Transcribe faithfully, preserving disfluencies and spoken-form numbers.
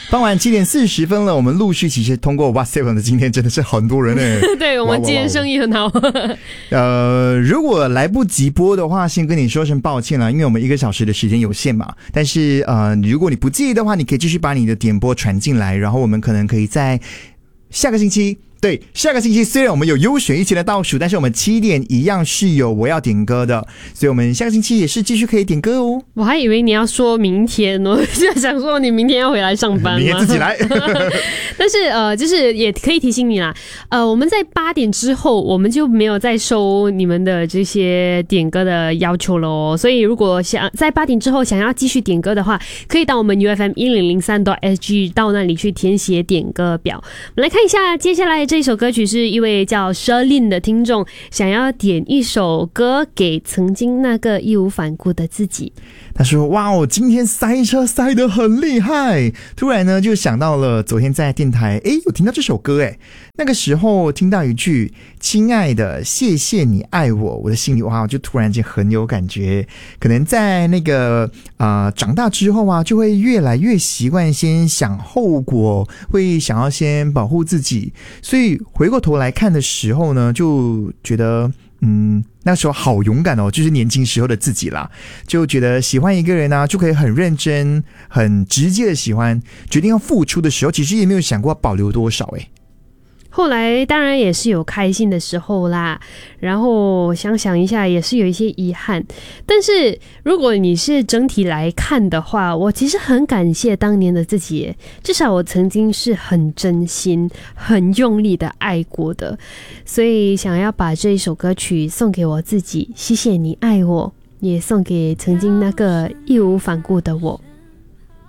傍晚七点四十分了，我们陆续其实通过 WhatsApp 的今天真的是很多人呢。 对，我们今天生意很好。 呃，如果来不及播的话，先跟你说声抱歉了，因为我们一个小时的时间有限嘛。但是呃，如果你不介意的话，你可以继续把你的点播传进来，然后我们可能可以在下个星期。对，下个星期虽然我们有优选一期的倒数，但是我们七点一样是有我要点歌的，所以我们下个星期也是继续可以点歌哦。 我还以为你要说明天哦，就想说你明天要回来上班吗？ 明天自己来。 但是呃，就是也可以提醒你啦，呃，我们在八点之后我们就没有再收你们的这些点歌的要求了哦。所以如果想在八点之后想要继续点歌的话，可以到我们 U F M 一零零三 S G 到那里去填写点歌表。我们来看一下接下来。这首歌曲是一位叫 Sherlyn 的听众想要点一首歌给曾经那个义无反顾的自己。 他说哇哦，今天塞车塞得很厉害，突然呢就想到了昨天在电台诶有听到这首歌诶，那个时候听到一句亲爱的谢谢你爱我，我的心里哇就突然间很有感觉。可能在那个呃长大之后啊，就会越来越习惯先想后果，会想要先保护自己，所以回过头来看的时候呢，就觉得嗯，那时候好勇敢哦，就是年轻时候的自己啦，就觉得喜欢一个人啊，就可以很认真、很直接的喜欢，决定要付出的时候，其实也没有想过要保留多少诶。 后来当然也是有开心的时候啦，然后想想一下也是有一些遗憾，但是如果你是整体来看的话，我其实很感谢当年的自己，至少我曾经是很真心很用力的爱过的，所以想要把这一首歌曲送给我自己，谢谢你爱我，也送给曾经那个义无反顾的我。